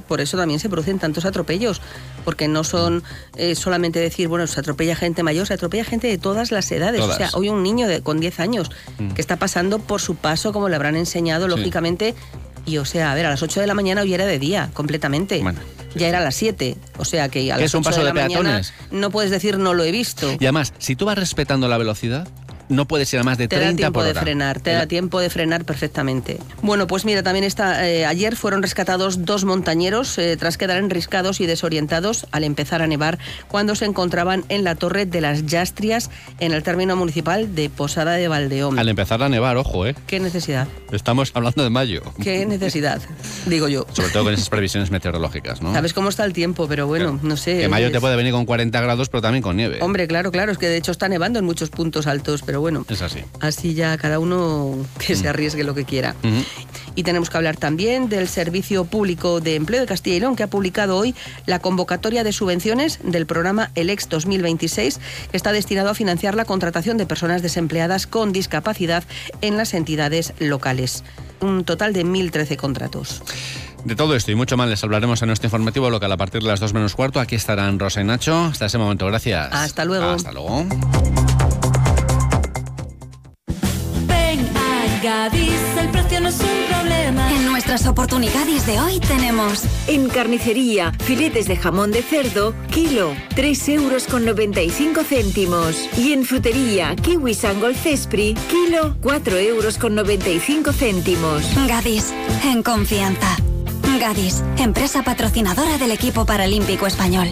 por eso también se producen tantos atropellos, porque no son solamente decir, bueno, se atropella gente mayor, se atropella gente de todas las edades. Todas. O sea, hoy un niño con 10 años que está pasando por su paso, como le habrán enseñado, lógicamente, y o sea, a ver, a las 8 de la mañana hoy era de día, completamente. Bueno, ya era a las 7, o sea que a las 8 paso de la de mañana peatones? no puedes decir no lo he visto. Y además, si tú vas respetando la velocidad, no puedes ir a más de 30 por hora. Te da tiempo de frenar perfectamente. Bueno, pues mira, también ayer fueron rescatados 2 montañeros tras quedar enriscados y desorientados al empezar a nevar cuando se encontraban en la Torre de las Llastrias, en el término municipal de Posada de Valdeón. Al empezar a nevar, ojo, ¿Qué necesidad? Estamos hablando de mayo. ¿Qué necesidad? Digo yo. Sobre todo con esas previsiones meteorológicas, ¿no? Sabes cómo está el tiempo, pero bueno, claro. No sé. Que mayo te puede venir con 40 grados, pero también con nieve. Hombre, claro, es que de hecho está nevando en muchos puntos altos, pero bueno. Es así. Así ya cada uno que se arriesgue lo que quiera. Y tenemos que hablar también del Servicio Público de Empleo de Castilla y León, que ha publicado hoy la convocatoria de subvenciones del programa ELEX 2026, que está destinado a financiar la contratación de personas desempleadas con discapacidad en las entidades locales. Un total de 1.013 contratos. De todo esto y mucho más les hablaremos en nuestro informativo local a partir de las 2 menos cuarto. Aquí estarán Rosa y Nacho. Hasta ese momento, gracias. Hasta luego. Hasta luego. Gadis, el precio no es un problema. En nuestras oportunidades de hoy tenemos... En carnicería, filetes de jamón de cerdo, kilo, 3,95 €. Y en frutería, kiwis Angol Cespri, kilo, 4,95 €. Gadis, en confianza. Gadis, empresa patrocinadora del equipo paralímpico español.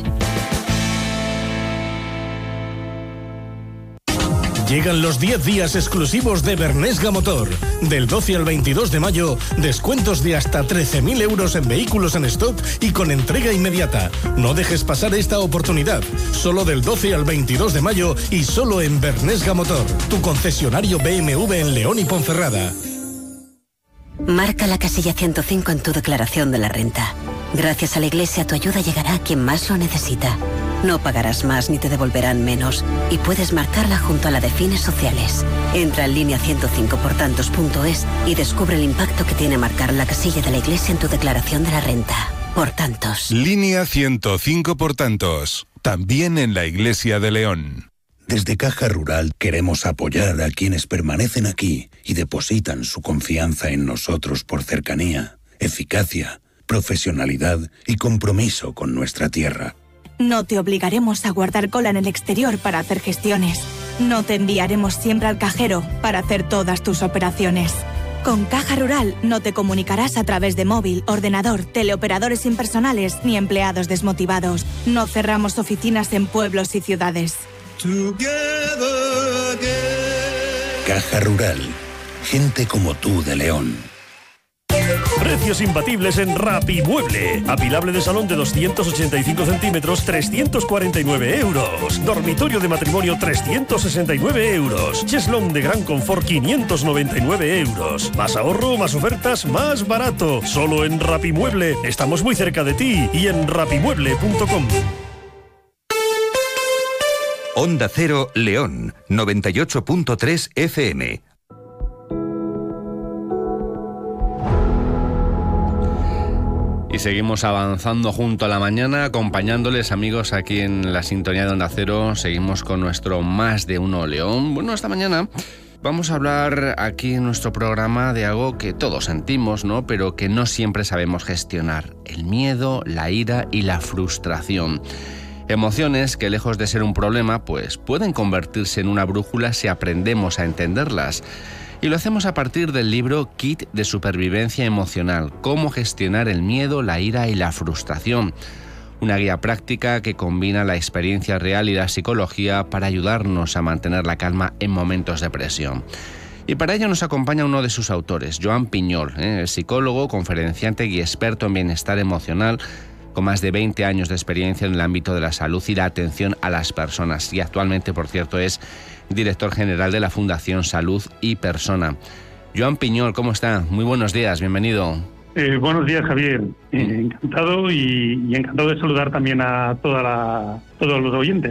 Llegan los 10 días exclusivos de Bernesga Motor. Del 12 al 22 de mayo, descuentos de hasta 13.000 € en vehículos en stock y con entrega inmediata. No dejes pasar esta oportunidad. Solo del 12 al 22 de mayo y solo en Bernesga Motor, tu concesionario BMW en León y Ponferrada. Marca la casilla 105 en tu declaración de la renta. Gracias a la Iglesia, tu ayuda llegará a quien más lo necesita. No pagarás más ni te devolverán menos y puedes marcarla junto a la de fines sociales. Entra en línea 105portantos.es y descubre el impacto que tiene marcar la casilla de la Iglesia en tu declaración de la renta. Por tantos. Línea 105 por tantos. También en la Iglesia de León. Desde Caja Rural queremos apoyar a quienes permanecen aquí y depositan su confianza en nosotros por cercanía, eficacia, profesionalidad y compromiso con nuestra tierra. No te obligaremos a guardar cola en el exterior para hacer gestiones. No te enviaremos siempre al cajero para hacer todas tus operaciones. Con Caja Rural no te comunicarás a través de móvil, ordenador, teleoperadores impersonales ni empleados desmotivados. No cerramos oficinas en pueblos y ciudades. Caja Rural. Gente como tú de León. Precios imbatibles en Rapimueble. Apilable de salón de 285 centímetros, 349 €. Dormitorio de matrimonio, 369 €. Cheslón de gran confort, 599 €. Más ahorro, más ofertas, más barato. Solo en Rapimueble. Estamos muy cerca de ti y en rapimueble.com. Onda Cero, León, 98.3 FM. Y seguimos avanzando junto a la mañana, acompañándoles, amigos, aquí en la sintonía de Onda Cero. Seguimos con nuestro Más de Uno León. Bueno, esta mañana vamos a hablar aquí en nuestro programa de algo que todos sentimos, ¿no? Pero que no siempre sabemos gestionar. El miedo, la ira y la frustración. Emociones que, lejos de ser un problema, pues pueden convertirse en una brújula si aprendemos a entenderlas. Y lo hacemos a partir del libro Kit de Supervivencia Emocional, cómo gestionar el miedo, la ira y la frustración. Una guía práctica que combina la experiencia real y la psicología para ayudarnos a mantener la calma en momentos de presión. Y para ello nos acompaña uno de sus autores, Joan Piñol, psicólogo, conferenciante y experto en bienestar emocional, con más de 20 años de experiencia en el ámbito de la salud y la atención a las personas. Y actualmente, por cierto, es director general de la Fundación Salud y Persona. Joan Piñol, ¿cómo está? Muy buenos días, bienvenido. Buenos días, Javier. Encantado y encantado de saludar también a todos los oyentes.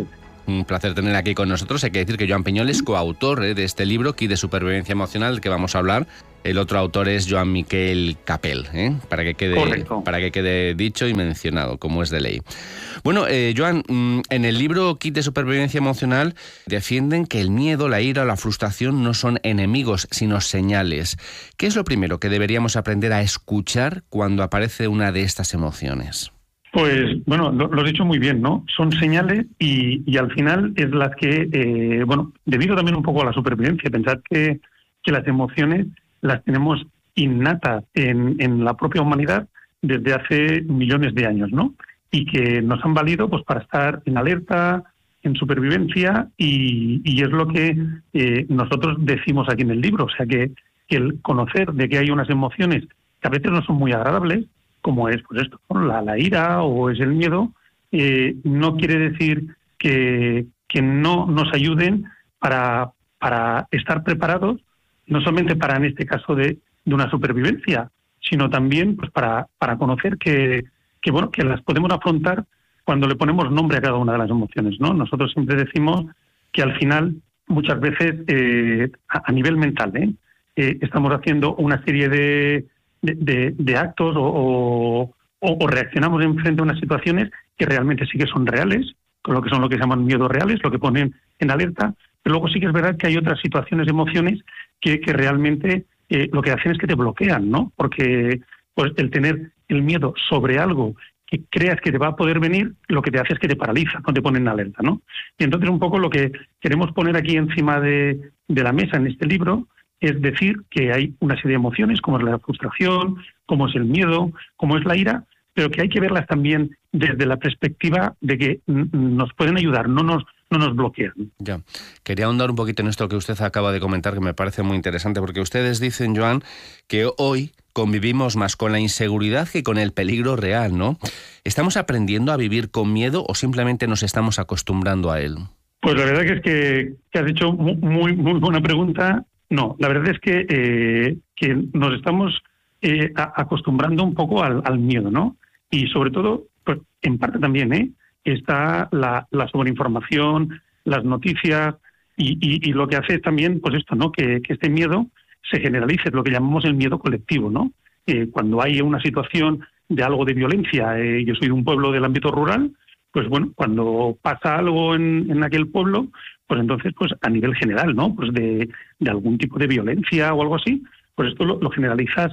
Un placer tener aquí con nosotros. Hay que decir que Joan Piñol es coautor de este libro, Kit de supervivencia emocional, del que vamos a hablar. El otro autor es Joan Miquel Capel, para que quede dicho y mencionado, como es de ley. Bueno, Joan, en el libro Kit de supervivencia emocional defienden que el miedo, la ira o la frustración no son enemigos, sino señales. ¿Qué es lo primero que deberíamos aprender a escuchar cuando aparece una de estas emociones? Pues, bueno, lo has dicho muy bien, ¿no? Son señales y al final es las que, debido también un poco a la supervivencia, pensad que las emociones las tenemos innatas en la propia humanidad desde hace millones de años, ¿no? Y que nos han valido pues para estar en alerta, en supervivencia, y es lo que nosotros decimos aquí en el libro. O sea, que el conocer de que hay unas emociones que a veces no son muy agradables, como es pues esto, ¿no? la ira o es el miedo, no quiere decir que no nos ayuden para estar preparados, no solamente para, en este caso, de una supervivencia, sino también pues para conocer que las podemos afrontar cuando le ponemos nombre a cada una de las emociones, ¿no? Nosotros siempre decimos que al final, muchas veces, a nivel mental, estamos haciendo una serie de actos o reaccionamos en frente a unas situaciones que realmente sí que son reales, con lo que se llaman miedos reales, lo que ponen en alerta, pero luego sí que es verdad que hay otras situaciones, emociones, que realmente lo que hacen es que te bloquean, ¿no? Porque pues el tener el miedo sobre algo que creas que te va a poder venir, lo que te hace es que te paraliza, no te pone en alerta, ¿no? Y entonces un poco lo que queremos poner aquí encima de la mesa en este libro es decir que hay una serie de emociones, como es la frustración, como es el miedo, como es la ira, pero que hay que verlas también desde la perspectiva de que nos pueden ayudar, no nos bloquean. Ya. Quería ahondar un poquito en esto que usted acaba de comentar, que me parece muy interesante, porque ustedes dicen, Joan, que hoy convivimos más con la inseguridad que con el peligro real, ¿no? ¿Estamos aprendiendo a vivir con miedo o simplemente nos estamos acostumbrando a él? Pues la verdad que es que has hecho muy, muy buena pregunta. No, la verdad es que nos estamos acostumbrando un poco al miedo, ¿no? Y sobre todo, pues en parte también, está la sobreinformación, las noticias, y lo que hace es también, pues esto, ¿no? Que este miedo se generalice, lo que llamamos el miedo colectivo, ¿no? Cuando hay una situación de algo de violencia, yo soy de un pueblo del ámbito rural, pues bueno, cuando pasa algo en aquel pueblo, pues entonces, pues a nivel general, ¿no? Pues de algún tipo de violencia o algo así, pues esto lo generalizas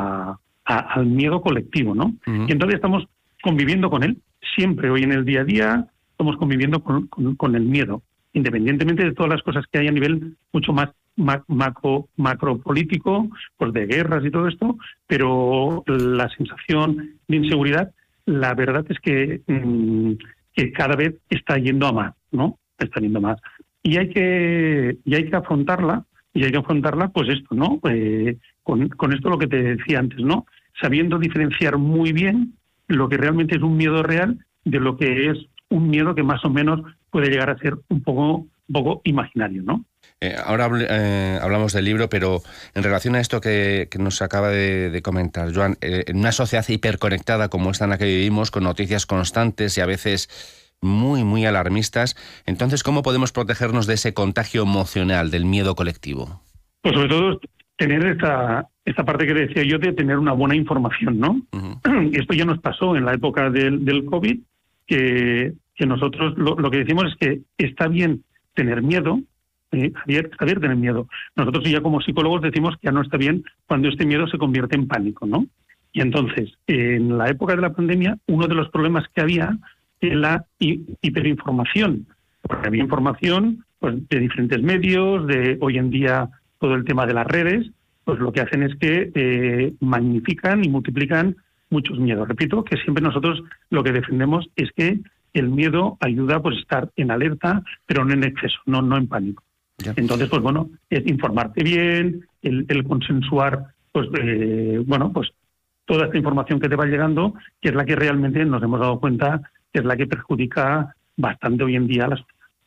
al miedo colectivo, ¿no? Uh-huh. Y entonces estamos conviviendo con él. Siempre, hoy en el día a día, estamos conviviendo con el miedo, independientemente de todas las cosas que hay a nivel mucho más macropolítico, pues de guerras y todo esto, pero la sensación de inseguridad, la verdad es que cada vez está yendo a más, ¿no? Está yendo más. Y hay que afrontarla, pues esto, ¿no? Con esto lo que te decía antes, ¿no? Sabiendo diferenciar muy bien lo que realmente es un miedo real de lo que es un miedo que más o menos puede llegar a ser un poco imaginario, ¿no? Ahora hablamos del libro, pero en relación a esto que nos acaba de comentar, Joan, en una sociedad hiperconectada como esta en la que vivimos, con noticias constantes y a veces muy, muy alarmistas, entonces, ¿cómo podemos protegernos de ese contagio emocional, del miedo colectivo? Pues sobre todo tener esta parte que decía yo de tener una buena información, ¿no? Uh-huh. Y esto ya nos pasó en la época del COVID, que nosotros lo que decimos es que está bien tener miedo, Javier, está bien tener miedo. Nosotros ya como psicólogos decimos que ya no está bien cuando este miedo se convierte en pánico, ¿no? Y entonces, en la época de la pandemia, uno de los problemas que había era la hiperinformación, porque había información pues, de diferentes medios, de hoy en día todo el tema de las redes, pues lo que hacen es que magnifican y multiplican muchos miedos. Repito que siempre nosotros lo que defendemos es que el miedo ayuda pues, a estar en alerta, pero no en exceso, no en pánico. Ya. Entonces, pues bueno, es informarte bien, el consensuar, pues pues toda esta información que te va llegando, que es la que realmente nos hemos dado cuenta que es la que perjudica bastante hoy en día a la sociedad.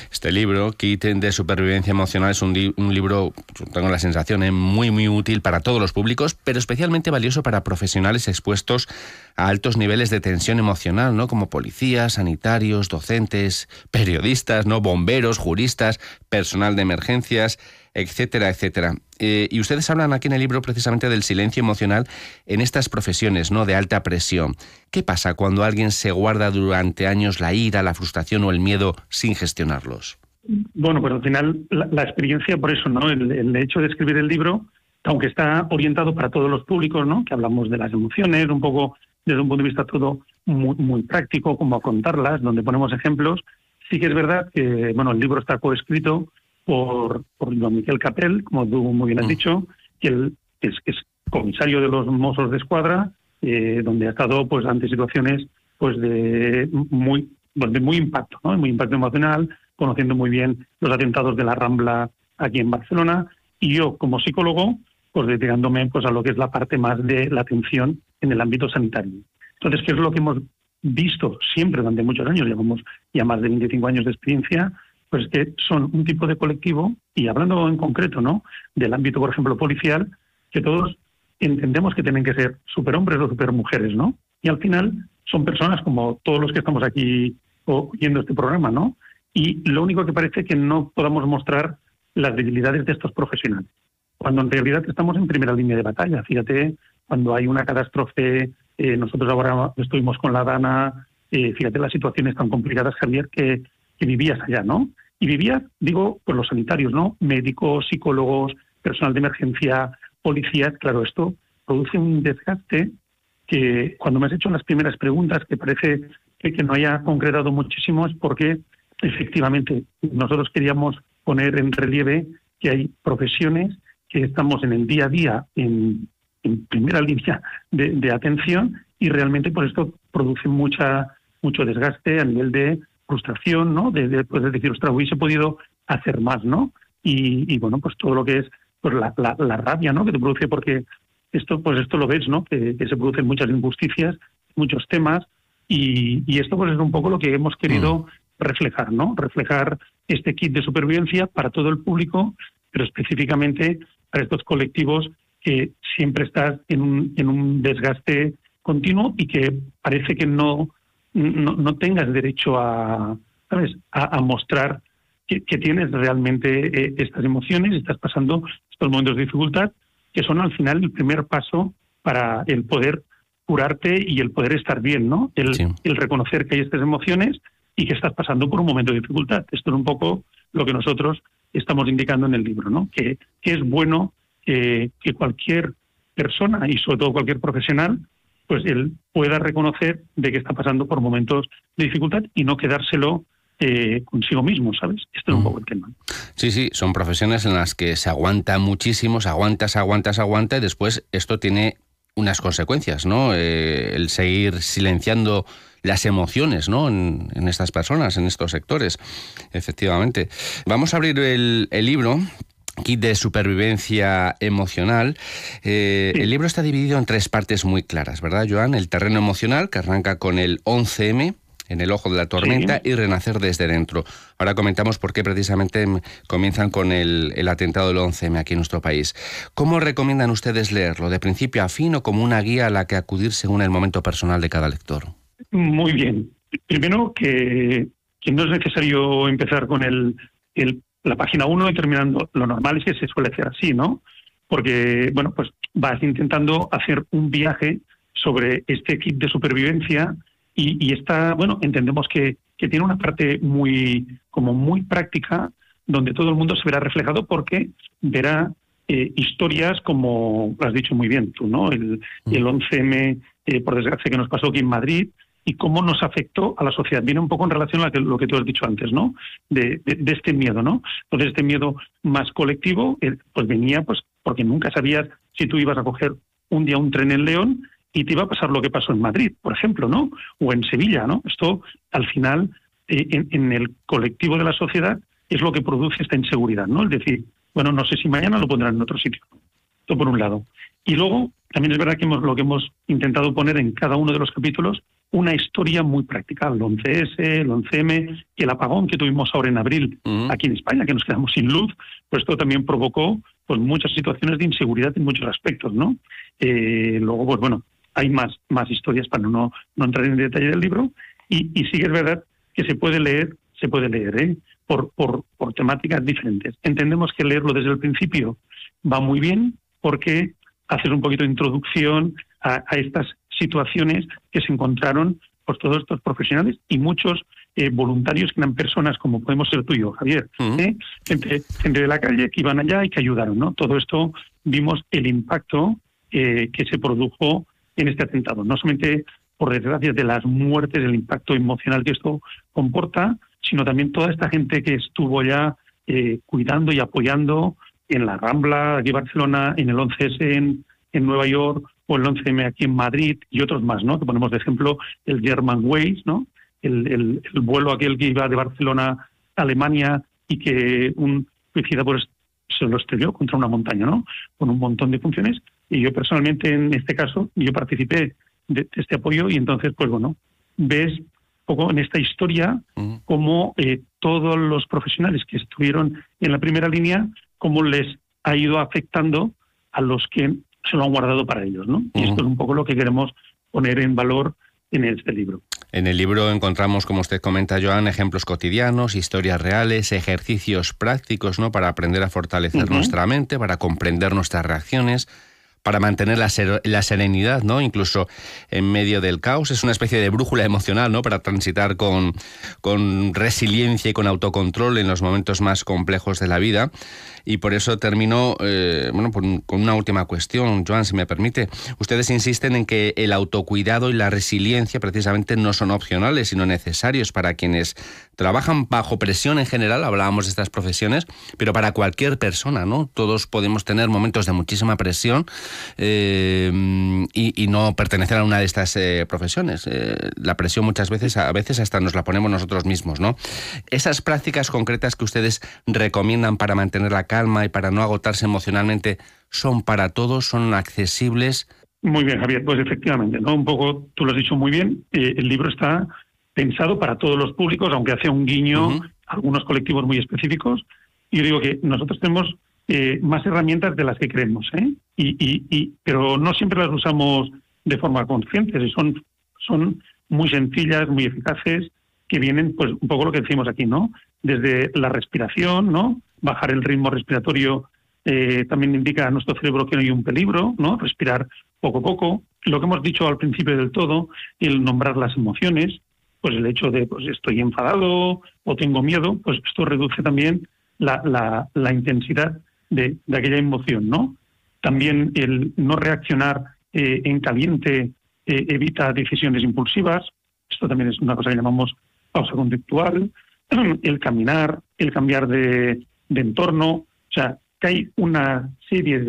Este libro, Kit de Supervivencia Emocional, es un libro, tengo la sensación, muy, muy útil para todos los públicos, pero especialmente valioso para profesionales expuestos a altos niveles de tensión emocional, ¿no? Como policías, sanitarios, docentes, periodistas, ¿no? Bomberos, juristas, personal de emergencias, etcétera, etcétera. Y ustedes hablan aquí en el libro precisamente del silencio emocional en estas profesiones, ¿no? De alta presión. ¿Qué pasa cuando alguien se guarda durante años la ira, la frustración o el miedo sin gestionarlos? Bueno, pues al final la experiencia, por eso, ¿no? El hecho de escribir el libro, aunque está orientado para todos los públicos, ¿no? Que hablamos de las emociones, un poco desde un punto de vista todo muy, muy práctico, como a contarlas, donde ponemos ejemplos. Sí que es verdad que, bueno, el libro está coescrito por Joan Miquel Capel, como tú muy bien has dicho, que él es comisario de los Mossos de Escuadra, donde ha estado pues ante situaciones pues de muy impacto, ¿no? Muy impacto emocional, conociendo muy bien los atentados de la Rambla aquí en Barcelona, y yo como psicólogo pues dedicándome pues a lo que es la parte más de la atención en el ámbito sanitario. Entonces, ¿qué es lo que hemos visto siempre durante muchos años? Llevamos ya más de 25 años de experiencia, pues que son un tipo de colectivo, y hablando en concreto, ¿no?, del ámbito, por ejemplo, policial, que todos entendemos que tienen que ser superhombres o supermujeres, ¿no? Y al final son personas como todos los que estamos aquí oyendo este programa, ¿no? Y lo único que parece que no podamos mostrar las debilidades de estos profesionales, cuando en realidad estamos en primera línea de batalla. Fíjate, cuando hay una catástrofe, nosotros ahora estuvimos con la Dana, fíjate las situaciones tan complicadas, Javier, que vivías allá, ¿no? Y vivías, digo, pues los sanitarios, ¿no? Médicos, psicólogos, personal de emergencia, policías. Claro, esto produce un desgaste que cuando me has hecho las primeras preguntas, que parece que no haya concretado muchísimo, es porque efectivamente nosotros queríamos poner en relieve que hay profesiones que estamos en el día a día en primera línea de atención, y realmente pues esto produce mucho desgaste a nivel de frustración, ¿no? De decir, ostras, hubiese podido hacer más, ¿no? Y bueno, pues todo lo que es pues la rabia, ¿no?, que te produce, porque esto lo ves, ¿no?, que se producen muchas injusticias, muchos temas, y esto pues es un poco lo que hemos querido reflejar, ¿no? Reflejar este kit de supervivencia para todo el público, pero específicamente para estos colectivos que siempre estás en un desgaste continuo y que parece que no tengas derecho a mostrar que tienes realmente estas emociones, estás pasando estos momentos de dificultad, que son al final el primer paso para el poder curarte y el poder estar bien, ¿no? El reconocer que hay estas emociones y que estás pasando por un momento de dificultad. Esto es un poco lo que nosotros estamos indicando en el libro, ¿no? Que es bueno que cualquier persona, y sobre todo cualquier profesional, pues él pueda reconocer de que está pasando por momentos de dificultad y no quedárselo consigo mismo, ¿sabes? Esto es un poco el tema. Sí, son profesiones en las que se aguanta muchísimo, se aguanta, y después esto tiene unas consecuencias, ¿no? El seguir silenciando las emociones, ¿no?, en estas personas, en estos sectores, efectivamente. Vamos a abrir el libro, Kit de Supervivencia Emocional. El libro está dividido en 3 partes muy claras, ¿verdad, Joan? El terreno emocional, que arranca con el 11M, en el ojo de la tormenta, y renacer desde dentro. Ahora comentamos por qué precisamente comienzan con el atentado del 11M aquí en nuestro país. ¿Cómo recomiendan ustedes leerlo? ¿De principio a fin o como una guía a la que acudir según el momento personal de cada lector? Muy bien. Primero, que no es necesario empezar con la página 1 y terminando. Lo normal es que se suele hacer así, ¿no? Porque, bueno, pues vas intentando hacer un viaje sobre este kit de supervivencia y está, bueno, entendemos que tiene una parte muy práctica, donde todo el mundo se verá reflejado, porque verá historias como lo has dicho muy bien tú, ¿no? El 11M, por desgracia, que nos pasó aquí en Madrid, y cómo nos afectó a la sociedad. Viene un poco en relación a lo que tú has dicho antes, ¿no? De este miedo, ¿no? Entonces, este miedo más colectivo, pues venía pues porque nunca sabías si tú ibas a coger un día un tren en León y te iba a pasar lo que pasó en Madrid, por ejemplo, ¿no? O en Sevilla, ¿no? Esto, al final, en el colectivo de la sociedad, es lo que produce esta inseguridad, ¿no? Es decir, bueno, no sé si mañana lo pondrán en otro sitio. Esto por un lado. Y luego, también es verdad que lo que hemos intentado poner en cada uno de los capítulos una historia muy práctica. El 11S, el 11M, y el apagón que tuvimos ahora en abril aquí en España, que nos quedamos sin luz, pues esto también provocó pues muchas situaciones de inseguridad en muchos aspectos, ¿no? Luego, pues bueno, hay más historias para no entrar en detalle del libro, y sí que es verdad que se puede leer, por temáticas diferentes. Entendemos que leerlo desde el principio va muy bien porque haces un poquito de introducción a estas situaciones que se encontraron pues todos estos profesionales y muchos voluntarios que eran personas como podemos ser tú y yo, Javier, gente de la calle que iban allá y que ayudaron, ¿no? Todo esto vimos el impacto que se produjo en este atentado, no solamente por desgracia de las muertes, el impacto emocional que esto comporta, sino también toda esta gente que estuvo ya cuidando y apoyando en la Rambla, aquí en Barcelona, en el 11S en Nueva York, o el 11M aquí en Madrid, y otros más, ¿no? Que ponemos de ejemplo el Germanwings, ¿no? El vuelo aquel que iba de Barcelona a Alemania y que un suicida pues se lo estrelló contra una montaña, ¿no? Con un montón de funciones. Y yo personalmente, en este caso, yo participé de este apoyo, y entonces, pues bueno, ves un poco en esta historia cómo todos los profesionales que estuvieron en la primera línea, cómo les ha ido afectando a los que se lo han guardado para ellos, ¿no? Y esto es un poco lo que queremos poner en valor en este libro. En el libro encontramos, como usted comenta, Joan, ejemplos cotidianos, historias reales, ejercicios prácticos, ¿no? Para aprender a fortalecer nuestra mente, para comprender nuestras reacciones, para mantener la serenidad, ¿no? Incluso en medio del caos. Es una especie de brújula emocional, ¿no? Para transitar con resiliencia y con autocontrol en los momentos más complejos de la vida. Y por eso termino con una última cuestión, Joan, si me permite. Ustedes insisten en que el autocuidado y la resiliencia precisamente no son opcionales, sino necesarios para quienes trabajan bajo presión en general. Hablábamos de estas profesiones, pero para cualquier persona, ¿no? Todos podemos tener momentos de muchísima presión y no pertenecer a una de estas profesiones. La presión a veces hasta nos la ponemos nosotros mismos, ¿no? Esas prácticas concretas que ustedes recomiendan para mantener la calma y para no agotarse emocionalmente, ¿son para todos? ¿Son accesibles? Muy bien, Javier, pues efectivamente, ¿no? Un poco, tú lo has dicho muy bien, el libro está pensado para todos los públicos, aunque hace un guiño a algunos colectivos muy específicos. Y yo digo que nosotros tenemos más herramientas de las que creemos, pero no siempre las usamos de forma consciente, son muy sencillas, muy eficaces, que vienen, pues, un poco lo que decimos aquí, ¿no? Desde la respiración, ¿no? Bajar el ritmo respiratorio también indica a nuestro cerebro que no hay un peligro, ¿no? Respirar poco a poco. Lo que hemos dicho al principio del todo, el nombrar las emociones, pues el hecho de, pues, estoy enfadado o tengo miedo, pues esto reduce también la intensidad de aquella emoción, ¿no? También el no reaccionar en caliente evita decisiones impulsivas. Esto también es una cosa que llamamos pausa conductual. El caminar, el cambiar de entorno. O sea, que hay una serie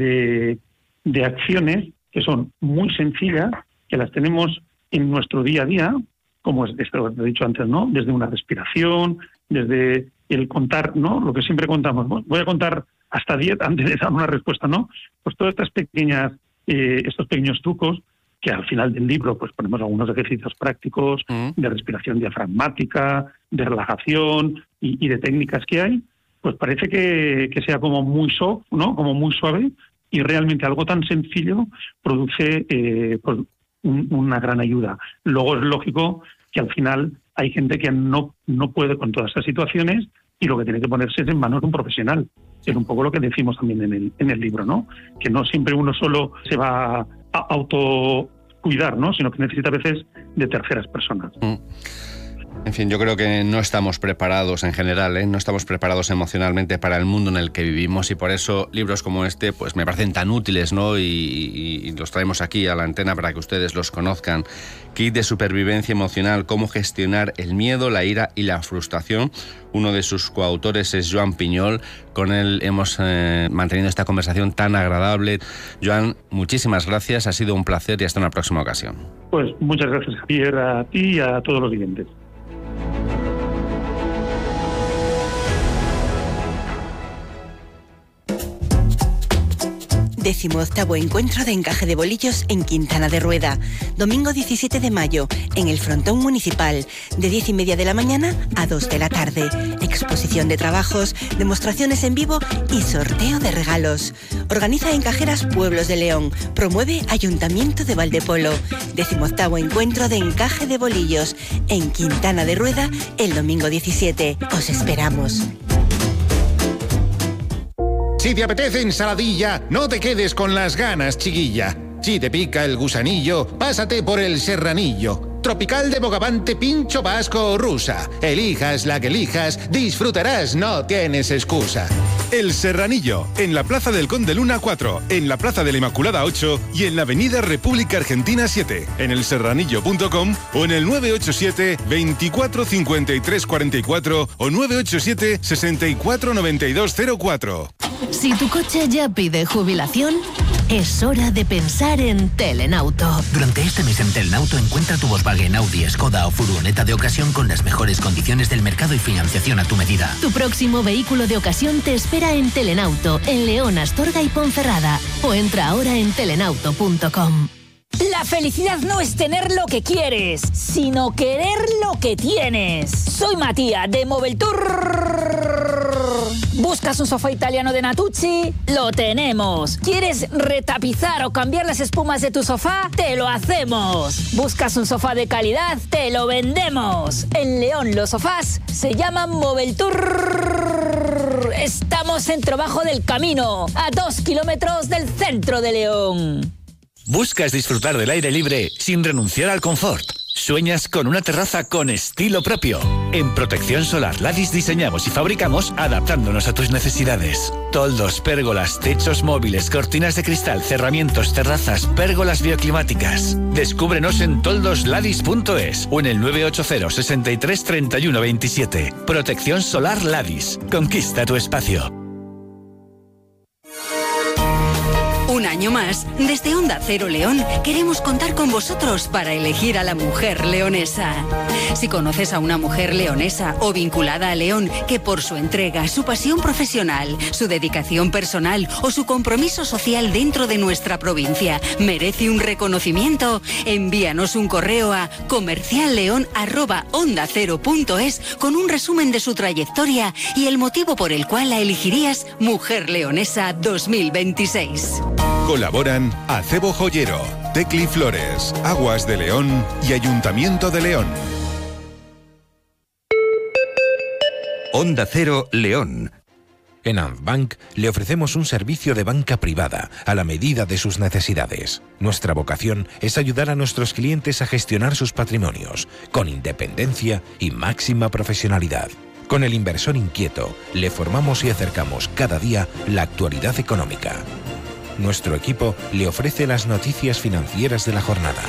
de acciones que son muy sencillas, que las tenemos en nuestro día a día, como es esto que he dicho antes, ¿no? Desde una respiración, desde el contar, ¿no? Lo que siempre contamos, ¿no? Voy a contar hasta 10 antes de dar una respuesta, ¿no? Pues todas estas estos pequeños trucos, que al final del libro pues ponemos algunos ejercicios prácticos de respiración diafragmática, de relajación y de técnicas que hay, pues parece que sea como muy soft, ¿no? Como muy suave, y realmente algo tan sencillo produce pues una gran ayuda. Luego es lógico que al final hay gente que no puede con todas estas situaciones, y lo que tiene que ponerse es en manos de un profesional. Es un poco lo que decimos también en el libro, ¿no? Que no siempre uno solo se va a autocuidar, ¿no? Sino que necesita a veces de terceras personas. En fin, yo creo que no estamos preparados en general, no estamos preparados emocionalmente para el mundo en el que vivimos, y por eso libros como este pues me parecen tan útiles, ¿no? Y los traemos aquí a la antena para que ustedes los conozcan. Kit de supervivencia emocional, cómo gestionar el miedo, la ira y la frustración. Uno de sus coautores es Joan Piñol. Con él hemos mantenido esta conversación tan agradable. Joan, muchísimas gracias, ha sido un placer y hasta una próxima ocasión. Pues muchas gracias, Javier, a ti y a todos los oyentes. 18º Encuentro de Encaje de Bolillos en Quintana de Rueda. Domingo 17 de mayo, en el frontón municipal, de 10:30 de la mañana a 2 de la tarde. Exposición de trabajos, demostraciones en vivo y sorteo de regalos. Organiza Encajeras Pueblos de León. Promueve Ayuntamiento de Valdepolo. 18º Encuentro de Encaje de Bolillos en Quintana de Rueda el domingo 17. Os esperamos. Si te apetece ensaladilla, no te quedes con las ganas, chiquilla. Si te pica el gusanillo, pásate por el serranillo. Tropical de Bogavante, pincho vasco o rusa. Elijas la que elijas, disfrutarás, no tienes excusa. El Serranillo, en la Plaza del Conde Luna 4, en la Plaza de la Inmaculada 8 y en la Avenida República Argentina 7, en elserranillo.com o en el 987 24 53 44 o 987 64 92 04. Si tu coche ya pide jubilación, es hora de pensar en Telenauto. Durante este mes en Telenauto encuentra tu Volkswagen, Audi, Skoda o furgoneta de ocasión con las mejores condiciones del mercado y financiación a tu medida. Tu próximo vehículo de ocasión te espera en Telenauto, en León, Astorga y Ponferrada. O entra ahora en telenauto.com. La felicidad no es tener lo que quieres, sino querer lo que tienes. Soy Matías de Moveltour. ¿Buscas un sofá italiano de Natuzzi? ¡Lo tenemos! ¿Quieres retapizar o cambiar las espumas de tu sofá? ¡Te lo hacemos! ¿Buscas un sofá de calidad? ¡Te lo vendemos! En León los sofás se llaman Moveltour. Estamos en Bajo del Camino, a 2 kilómetros del centro de León. ¿Buscas disfrutar del aire libre sin renunciar al confort? ¿Sueñas con una terraza con estilo propio? En Protección Solar Ladis diseñamos y fabricamos adaptándonos a tus necesidades. Toldos, pérgolas, techos móviles, cortinas de cristal, cerramientos, terrazas, pérgolas bioclimáticas. Descúbrenos en toldosladis.es o en el 980 63 31 27. Protección Solar Ladis. Conquista tu espacio. Un año más, desde Onda Cero León, queremos contar con vosotros para elegir a la mujer leonesa. Si conoces a una mujer leonesa o vinculada a León que por su entrega, su pasión profesional, su dedicación personal o su compromiso social dentro de nuestra provincia merece un reconocimiento, envíanos un correo a comercialleon@ondacero.es con un resumen de su trayectoria y el motivo por el cual la elegirías Mujer Leonesa 2026. Colaboran Acebo Joyero, Tecli Flores, Aguas de León y Ayuntamiento de León. Onda Cero León. En Antbank le ofrecemos un servicio de banca privada a la medida de sus necesidades. Nuestra vocación es ayudar a nuestros clientes a gestionar sus patrimonios con independencia y máxima profesionalidad. Con el inversor inquieto le formamos y acercamos cada día la actualidad económica. Nuestro equipo le ofrece las noticias financieras de la jornada.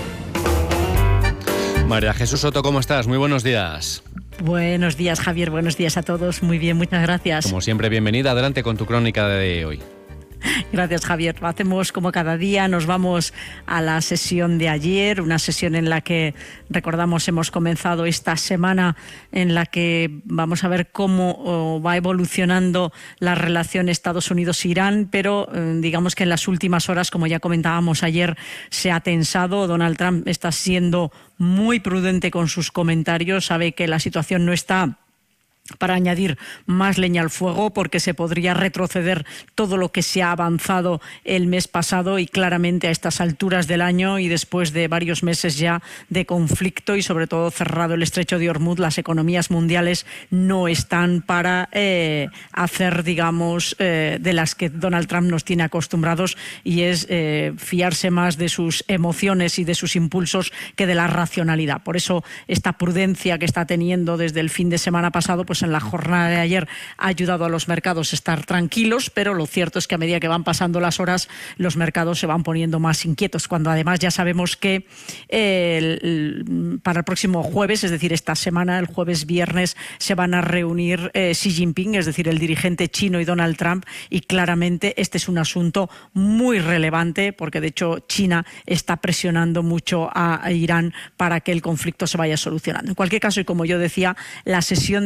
María Jesús Soto, ¿cómo estás? Muy buenos días. Buenos días, Javier. Buenos días a todos. Muy bien, muchas gracias. Como siempre, bienvenida. Adelante con tu crónica de hoy. Gracias, Javier. Lo hacemos como cada día. Nos vamos a la sesión de ayer, una sesión en la que, recordamos, hemos comenzado esta semana en la que vamos a ver cómo va evolucionando la relación Estados Unidos-Irán, pero digamos que en las últimas horas, como ya comentábamos ayer, se ha tensado. Donald Trump está siendo muy prudente con sus comentarios, sabe que la situación no está para añadir más leña al fuego, porque se podría retroceder todo lo que se ha avanzado el mes pasado, y claramente a estas alturas del año y después de varios meses ya de conflicto y sobre todo cerrado el estrecho de Hormuz, las economías mundiales no están para hacer, digamos, de las que Donald Trump nos tiene acostumbrados, y es fiarse más de sus emociones y de sus impulsos que de la racionalidad. Por eso esta prudencia que está teniendo desde el fin de semana pasado, pues en la jornada de ayer ha ayudado a los mercados a estar tranquilos, pero lo cierto es que a medida que van pasando las horas, los mercados se van poniendo más inquietos, cuando además ya sabemos que para el próximo jueves, es decir, esta semana, el jueves viernes, se van a reunir Xi Jinping, es decir, el dirigente chino, y Donald Trump, y claramente este es un asunto muy relevante, porque de hecho China está presionando mucho a Irán para que el conflicto se vaya solucionando. En cualquier caso, y como yo decía, la sesión de ayer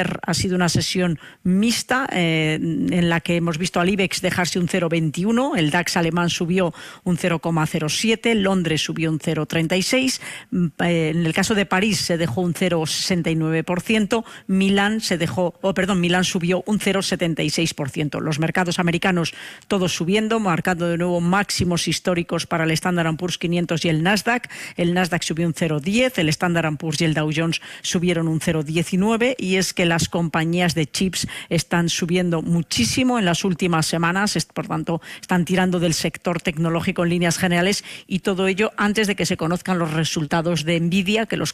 Ayer ha sido una sesión mixta en la que hemos visto al IBEX dejarse un 0,21, el DAX alemán subió un 0,07, Londres subió un 0,36, en el caso de París se dejó un 0,69%, Milán subió un 0,76%. Los mercados americanos todos subiendo, marcando de nuevo máximos históricos para el Standard & Poor's 500 y el Nasdaq. El Nasdaq subió un 0,10, el Standard & Poor's y el Dow Jones subieron un 0,19, y es que las compañías de chips están subiendo muchísimo en las últimas semanas, por tanto están tirando del sector tecnológico en líneas generales, y todo ello antes de que se conozcan los resultados de Nvidia, que los